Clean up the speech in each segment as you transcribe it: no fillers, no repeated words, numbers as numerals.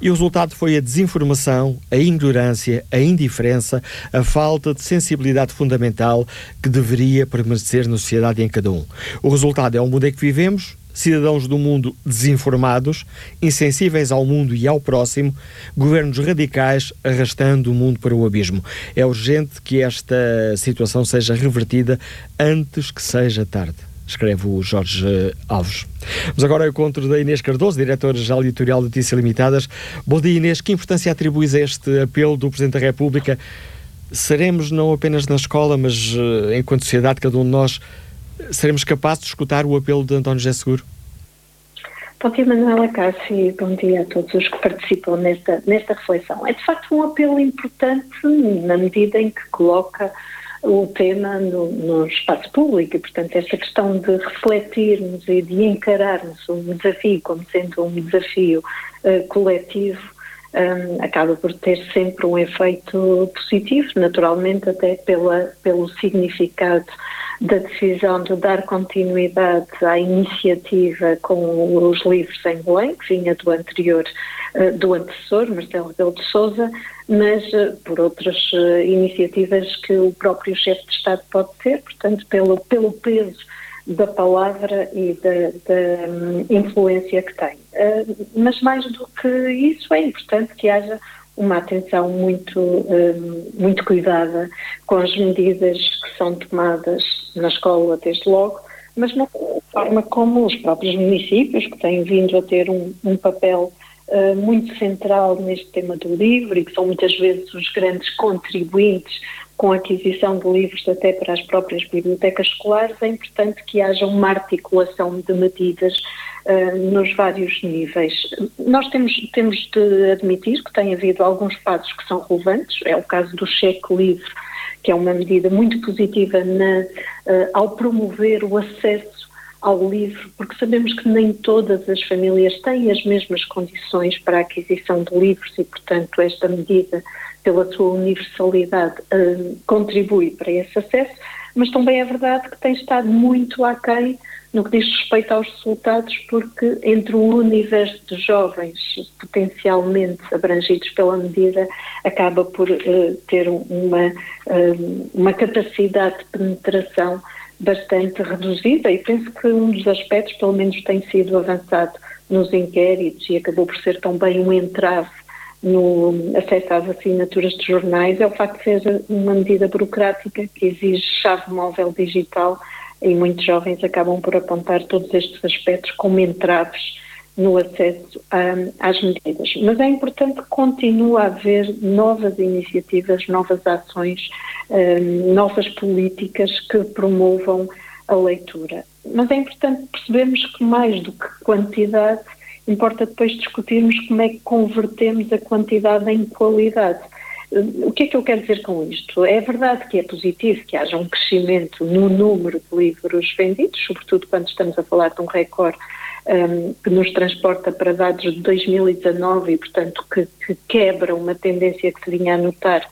E o resultado foi a desinformação, a ignorância, a indiferença, a falta de sensibilidade fundamental que deveria permanecer na sociedade e em cada um. O resultado é o mundo em que vivemos, cidadãos do mundo desinformados, insensíveis ao mundo e ao próximo, governos radicais arrastando o mundo para o abismo. É urgente que esta situação seja revertida antes que seja tarde, escreve o Jorge Alves. Mas agora ao encontro da Inês Cardoso, diretora-geral editorial de Notícias Limitadas. Bom dia, Inês. Que importância atribuis a este apelo do Presidente da República? Seremos, não apenas na escola, mas enquanto sociedade, cada um de nós, seremos capazes de escutar o apelo de António José Seguro? Bom dia, Manuela Cássio, e bom dia a todos os que participam nesta reflexão. É de facto um apelo importante na medida em que coloca o tema no espaço público e, portanto, esta questão de refletirmos e de encararmos um desafio como sendo um desafio coletivo acaba por ter sempre um efeito positivo, naturalmente até pelo significado da decisão de dar continuidade à iniciativa com os livros em Belém, que vinha do antecessor, Marcelo Rebelo de Sousa, mas por outras iniciativas que o próprio chefe de Estado pode ter, portanto, pelo peso da palavra e da influência que tem. Mas mais do que isso, é importante que haja uma atenção muito cuidada com as medidas que são tomadas na escola, desde logo, mas na forma como os próprios municípios, que têm vindo a ter um papel muito central neste tema do livro e que são muitas vezes os grandes contribuintes com a aquisição de livros até para as próprias bibliotecas escolares, é importante que haja uma articulação de medidas nos vários níveis. Nós temos de admitir que tem havido alguns passos que são relevantes, é o caso do cheque livre, que é uma medida muito positiva ao promover o acesso ao livro, porque sabemos que nem todas as famílias têm as mesmas condições para a aquisição de livros e, portanto, esta medida, pela sua universalidade, contribui para esse acesso, mas também é verdade que tem estado muito aquém no que diz respeito aos resultados, porque entre o universo de jovens potencialmente abrangidos pela medida acaba por ter uma capacidade de penetração bastante reduzida, e penso que um dos aspectos, pelo menos tem sido avançado nos inquéritos e acabou por ser também um entrave no acesso às assinaturas de jornais, é o facto de ser uma medida burocrática que exige chave móvel digital, e muitos jovens acabam por apontar todos estes aspectos como entraves no acesso às medidas. Mas é importante que continue a haver novas iniciativas, novas ações, novas políticas que promovam a leitura. Mas é importante percebermos que mais do que quantidade, importa depois discutirmos como é que convertemos a quantidade em qualidade. O que é que eu quero dizer com isto? É verdade que é positivo que haja um crescimento no número de livros vendidos, sobretudo quando estamos a falar de um recorde que nos transporta para dados de 2019 e, portanto, que quebra uma tendência que se vinha a notar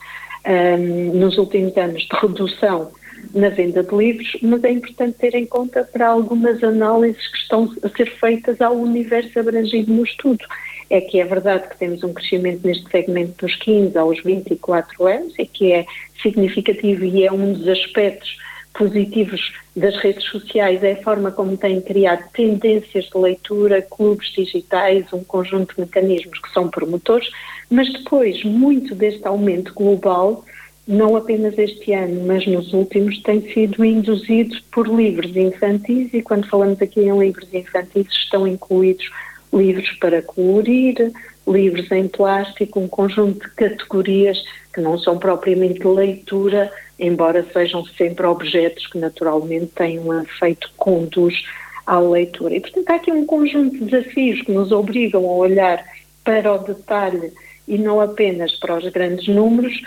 nos últimos anos de redução na venda de livros, mas é importante ter em conta para algumas análises que estão a ser feitas ao universo abrangido no estudo. É que é verdade que temos um crescimento neste segmento dos 15 aos 24 anos, e que é significativo e é um dos aspectos positivos das redes sociais, é a forma como têm criado tendências de leitura, clubes digitais, um conjunto de mecanismos que são promotores, mas depois muito deste aumento global, não apenas este ano, mas nos últimos, tem sido induzido por livros infantis, e quando falamos aqui em livros infantis estão incluídos livros para colorir, livros em plástico, um conjunto de categorias que não são propriamente leitura, embora sejam sempre objetos que naturalmente têm um efeito que conduz à leitura. E, portanto, há aqui um conjunto de desafios que nos obrigam a olhar para o detalhe e não apenas para os grandes números,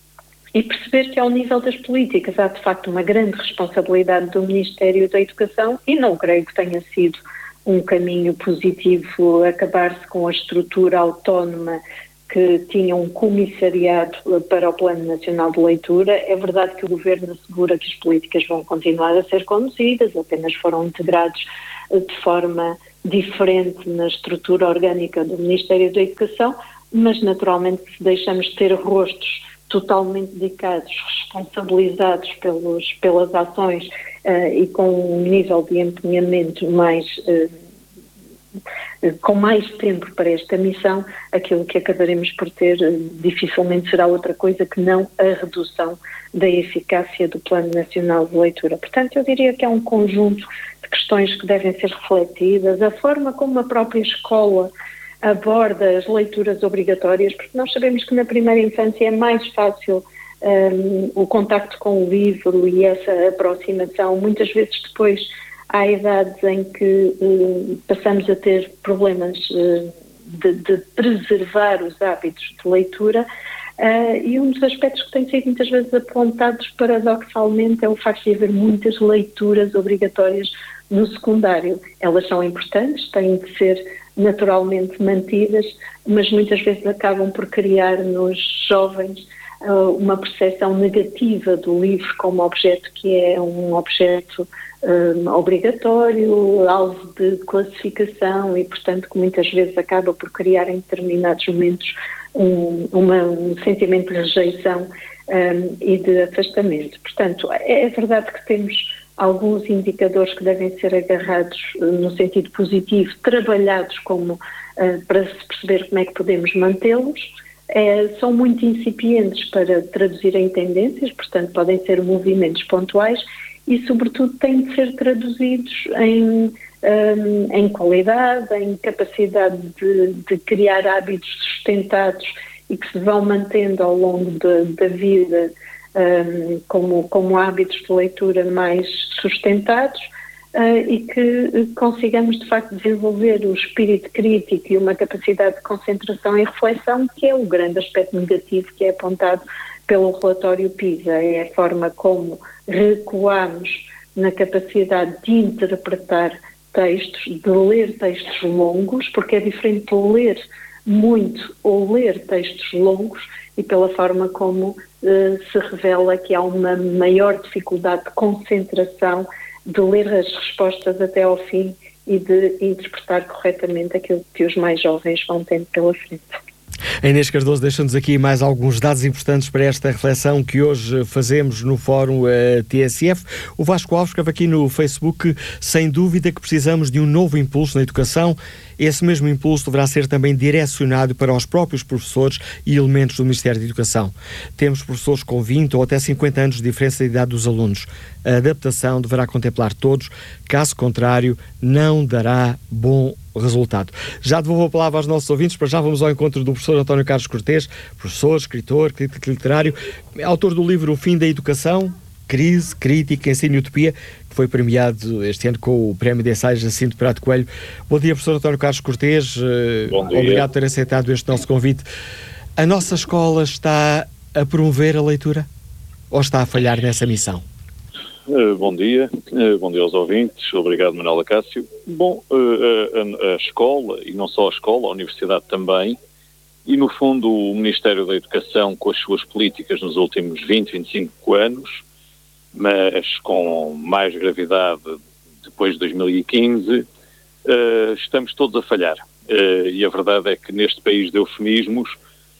e perceber que ao nível das políticas há de facto uma grande responsabilidade do Ministério da Educação, e não creio que tenha sido um caminho positivo acabar-se com a estrutura autónoma que tinha um comissariado para o Plano Nacional de Leitura. É verdade que o Governo assegura que as políticas vão continuar a ser conduzidas, apenas foram integrados de forma diferente na estrutura orgânica do Ministério da Educação, mas naturalmente se deixamos de ter rostos totalmente dedicados, responsabilizados pelas ações e com um nível de empenhamento com mais tempo para esta missão, aquilo que acabaremos por ter dificilmente será outra coisa que não a redução da eficácia do Plano Nacional de Leitura. Portanto, eu diria que é um conjunto de questões que devem ser refletidas, a forma como a própria escola aborda as leituras obrigatórias, porque nós sabemos que na primeira infância é mais fácil o contacto com o livro e essa aproximação. Muitas vezes depois há idades em que passamos a ter problemas de preservar os hábitos de leitura, e um dos aspectos que tem sido muitas vezes apontados paradoxalmente é o facto de haver muitas leituras obrigatórias no secundário. Elas são importantes, têm de ser naturalmente mantidas, mas muitas vezes acabam por criar nos jovens uma percepção negativa do livro como objeto que é um objeto obrigatório, alvo de classificação e, portanto, que muitas vezes acaba por criar em determinados momentos um sentimento de rejeição e de afastamento. Portanto, é verdade que temos alguns indicadores que devem ser agarrados no sentido positivo, trabalhados para se perceber como é que podemos mantê-los. São muito incipientes para traduzir em tendências, portanto podem ser movimentos pontuais e sobretudo têm de ser traduzidos em qualidade, em capacidade de criar hábitos sustentados e que se vão mantendo ao longo da vida como hábitos de leitura mais sustentados, e que consigamos de facto desenvolver o espírito crítico e uma capacidade de concentração e reflexão, que é o grande aspecto negativo que é apontado pelo relatório PISA. É a forma como recuamos na capacidade de interpretar textos, de ler textos longos, porque é diferente de ler muito ou ler textos longos, e pela forma como se revela que há uma maior dificuldade de concentração, de ler as respostas até ao fim e de interpretar corretamente aquilo que os mais jovens vão tendo pela frente. A Inês Cardoso deixa-nos aqui mais alguns dados importantes para esta reflexão que hoje fazemos no Fórum TSF. O Vasco Alves escreve aqui no Facebook: sem dúvida que precisamos de um novo impulso na educação. Esse mesmo impulso deverá ser também direcionado para os próprios professores e elementos do Ministério da Educação. Temos professores com 20 ou até 50 anos de diferença de idade dos alunos. A adaptação deverá contemplar todos, caso contrário, não dará bom resultado. Já devolvo a palavra aos nossos ouvintes, para já vamos ao encontro do professor António Carlos Cortês, professor, escritor, crítico literário, autor do livro O Fim da Educação, Crise, Crítica, Ensino e Utopia, que foi premiado este ano com o Prémio de Ensaios Jacinto Prado Coelho. Bom dia, professor António Carlos Cortês. Bom dia. Obrigado por ter aceitado este nosso convite. A nossa escola está a promover a leitura ou está a falhar nessa missão? Bom dia aos ouvintes, obrigado Manuela Cássio. Bom, a escola, e não só a escola, a universidade também, e no fundo o Ministério da Educação com as suas políticas nos últimos 20, 25 anos, mas com mais gravidade depois de 2015, estamos todos a falhar. E a verdade é que neste país de eufemismos,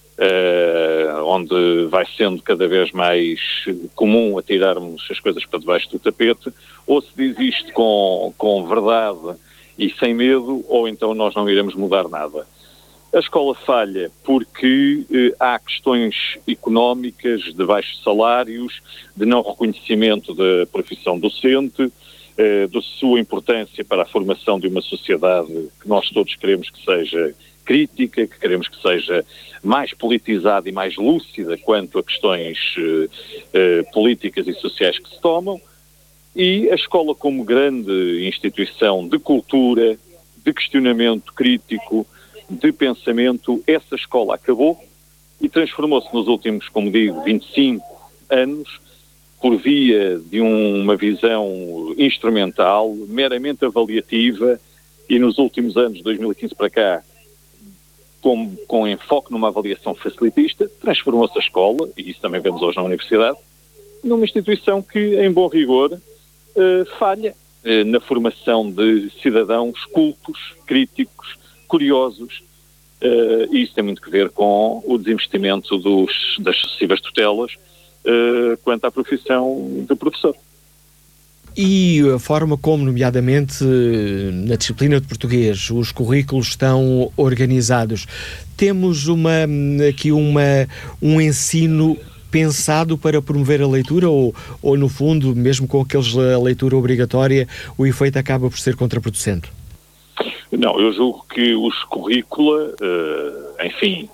onde vai sendo cada vez mais comum atirarmos as coisas para debaixo do tapete, ou se diz isto com verdade e sem medo, ou então nós não iremos mudar nada. A escola falha porque há questões económicas, de baixos salários, de não reconhecimento da profissão docente, da sua importância para a formação de uma sociedade que nós todos queremos que seja crítica, que queremos que seja mais politizada e mais lúcida quanto a questões políticas e sociais que se tomam, e a escola como grande instituição de cultura, de questionamento crítico, de pensamento, essa escola acabou e transformou-se nos últimos, como digo, 25 anos, por via de uma visão instrumental, meramente avaliativa, e nos últimos anos, de 2015 para cá, com enfoque numa avaliação facilitista, transformou-se a escola, e isso também vemos hoje na universidade, numa instituição que, em bom rigor, falha na formação de cidadãos cultos, críticos, curiosos, e isso tem muito que ver com o desinvestimento das sucessivas tutelas quanto à profissão de professor. E a forma como, nomeadamente, na disciplina de português, os currículos estão organizados. Temos aqui um ensino pensado para promover a leitura ou, no fundo, mesmo com a leitura obrigatória, o efeito acaba por ser contraproducente? Não, eu julgo que os currícula, enfim,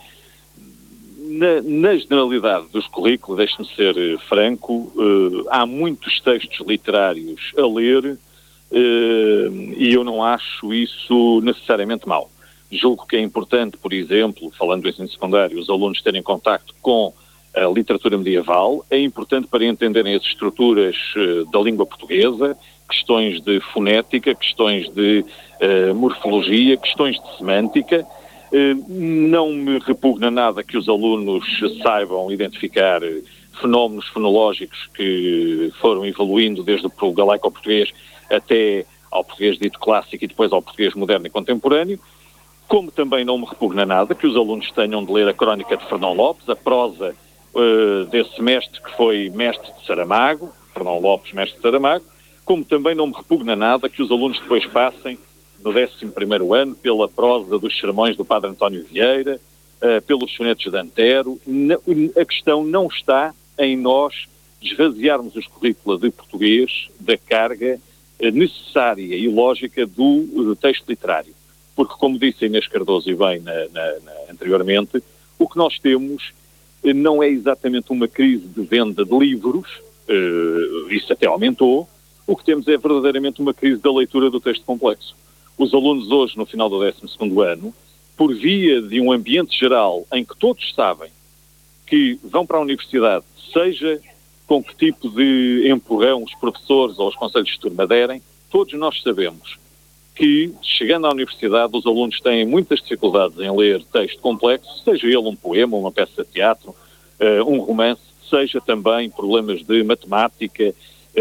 na generalidade dos currículos, deixe-me ser franco, há muitos textos literários a ler e eu não acho isso necessariamente mau. Julgo que é importante, por exemplo, falando do ensino secundário, os alunos terem contacto com a literatura medieval, é importante para entenderem as estruturas da língua portuguesa, questões de fonética, questões de morfologia, questões de semântica. Não me repugna nada que os alunos saibam identificar fenómenos fonológicos que foram evoluindo desde o galaico-português até ao português dito clássico e depois ao português moderno e contemporâneo, como também não me repugna nada que os alunos tenham de ler a Crónica de Fernão Lopes, a prosa desse mestre que foi mestre de Saramago, Fernão Lopes, mestre de Saramago, como também não me repugna nada que os alunos depois passem no 11º ano pela prosa dos sermões do Padre António Vieira, pelos sonetos de Antero. A questão não está em nós esvaziarmos os currículos de português da carga necessária e lógica do texto literário. Porque, como disse Inês Cardoso e bem anteriormente, o que nós temos não é exatamente uma crise de venda de livros, isso até aumentou. O que temos é verdadeiramente uma crise da leitura do texto complexo. Os alunos hoje, no final do 12º ano, por via de um ambiente geral em que todos sabem que vão para a universidade, seja com que tipo de empurrão os professores ou os conselhos de turma derem, todos nós sabemos que, chegando à universidade, os alunos têm muitas dificuldades em ler texto complexo, seja ele um poema, uma peça de teatro, um romance, seja também problemas de matemática,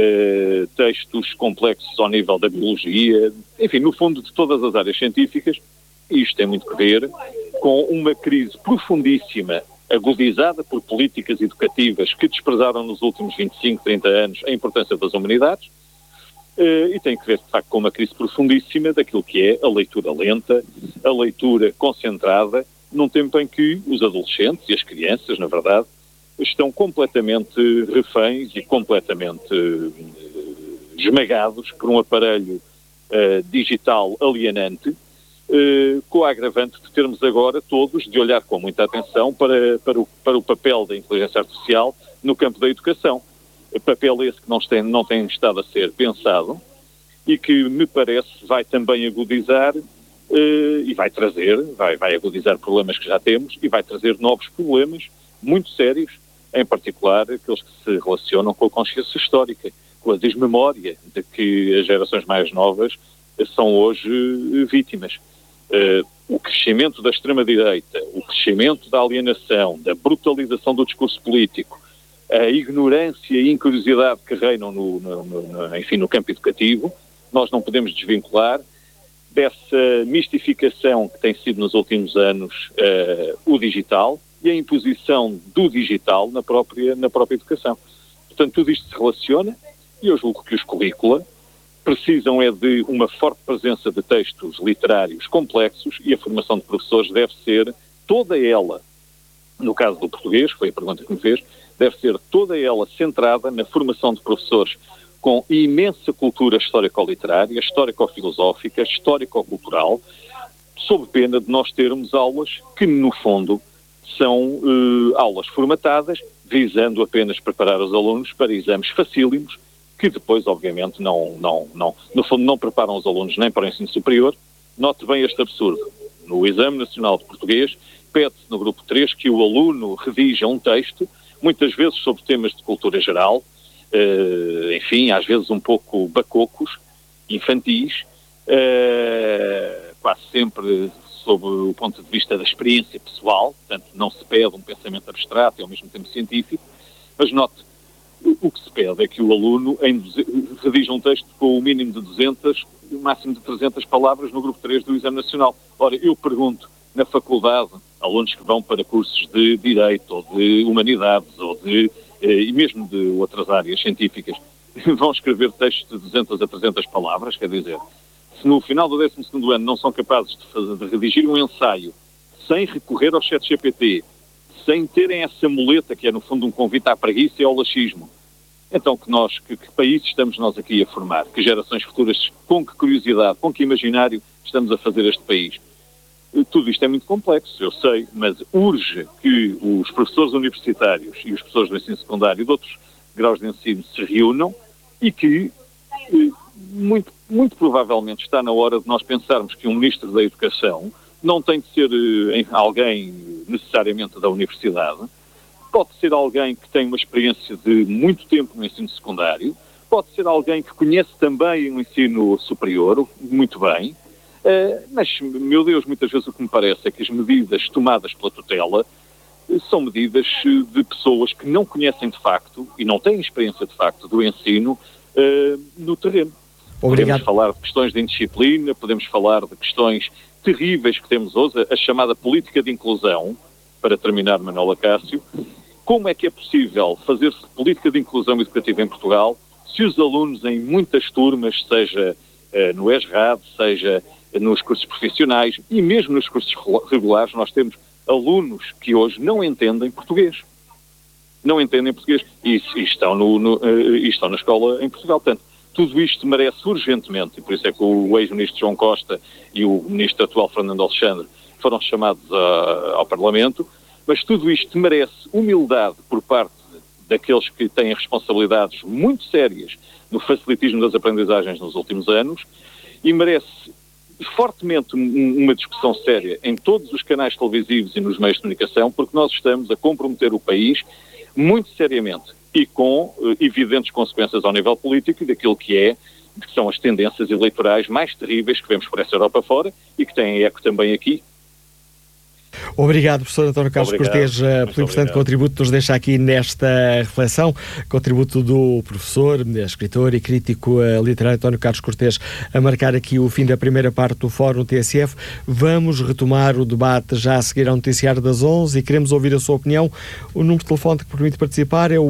textos complexos ao nível da biologia, enfim, no fundo de todas as áreas científicas. E isto tem muito que ver com uma crise profundíssima, agudizada por políticas educativas que desprezaram nos últimos 25, 30 anos a importância das humanidades, e tem que ver, de facto, com uma crise profundíssima daquilo que é a leitura lenta, a leitura concentrada, num tempo em que os adolescentes e as crianças, na verdade, estão completamente reféns e completamente esmagados por um aparelho digital alienante, com a agravante de termos agora todos de olhar com muita atenção para o papel da inteligência artificial no campo da educação. Papel esse que não tem estado a ser pensado e que, me parece, vai também agudizar e vai agudizar problemas que já temos e vai trazer novos problemas muito sérios, em particular aqueles que se relacionam com a consciência histórica, com a desmemória de que as gerações mais novas são hoje vítimas. O crescimento da extrema-direita, o crescimento da alienação, da brutalização do discurso político, a ignorância e incuriosidade que reinam no campo educativo, nós não podemos desvincular dessa mistificação que tem sido nos últimos anos o digital e a imposição do digital na própria educação. Portanto, tudo isto se relaciona e eu julgo que os currícula precisam de uma forte presença de textos literários complexos e a formação de professores deve ser toda ela, no caso do português, foi a pergunta que me fez, deve ser toda ela centrada na formação de professores com imensa cultura histórico-literária, histórico-filosófica, histórico-cultural, sob pena de nós termos aulas que, no fundo, são aulas formatadas, visando apenas preparar os alunos para exames facílimos, que depois, obviamente, no fundo, não preparam os alunos nem para o ensino superior. Note bem este absurdo. No Exame Nacional de Português, pede-se no grupo 3 que o aluno redija um texto, muitas vezes sobre temas de cultura geral, enfim, às vezes um pouco bacocos, infantis, quase sempre sob o ponto de vista da experiência pessoal, portanto não se pede um pensamento abstrato e ao mesmo tempo científico, mas note, O que se pede é que o aluno redija um texto com o mínimo de 200, o máximo de 300 palavras no grupo 3 do Exame Nacional. Ora, eu pergunto, na faculdade, alunos que vão para cursos de Direito, ou de Humanidades, e mesmo de outras áreas científicas, vão escrever textos de 200 a 300 palavras, quer dizer, se no final do 12º ano não são capazes de redigir um ensaio sem recorrer ao ChatGPT, sem terem essa muleta que é no fundo um convite à preguiça e ao laxismo, então que país estamos nós aqui a formar? Que gerações futuras, com que curiosidade, com que imaginário estamos a fazer este país? Tudo isto é muito complexo, eu sei, mas urge que os professores universitários e os professores do ensino secundário e de outros graus de ensino se reúnam e que muito provavelmente está na hora de nós pensarmos que um Ministro da Educação não tem de ser alguém necessariamente da universidade, pode ser alguém que tem uma experiência de muito tempo no ensino secundário, pode ser alguém que conhece também o ensino superior, muito bem, mas, meu Deus, muitas vezes o que me parece é que as medidas tomadas pela tutela são medidas de pessoas que não conhecem de facto e não têm experiência de facto do ensino no terreno. Obrigado. Podemos falar de questões de indisciplina, podemos falar de questões terríveis que temos hoje, a chamada política de inclusão, para terminar, Manuela Cássio. Como é que é possível fazer-se política de inclusão educativa em Portugal se os alunos em muitas turmas, seja no ESRAD, seja nos cursos profissionais e mesmo nos cursos regulares, nós temos alunos que hoje não entendem português. Não entendem português e estão na escola em Portugal. Portanto, tudo isto merece urgentemente, e por isso é que o ex-ministro João Costa e o ministro atual Fernando Alexandre foram chamados ao Parlamento, mas tudo isto merece humildade por parte daqueles que têm responsabilidades muito sérias no facilitismo das aprendizagens nos últimos anos e merece fortemente uma discussão séria em todos os canais televisivos e nos meios de comunicação, porque nós estamos a comprometer o país muito seriamente e com evidentes consequências ao nível político daquilo que são as tendências eleitorais mais terríveis que vemos por essa Europa fora e que têm eco também aqui. Obrigado, professor António Carlos Cortês, pelo importante contributo que nos deixa aqui nesta reflexão. Contributo do professor, escritor e crítico literário António Carlos Cortês, a marcar aqui o fim da primeira parte do Fórum TSF. Vamos retomar o debate já a seguir ao noticiário das 11 e queremos ouvir a sua opinião. O número de telefone que permite participar é o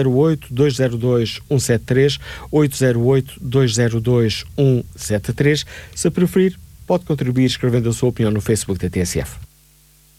808-202-173, 808-202-173. Se preferir, pode contribuir escrevendo a sua opinião no Facebook da TSF.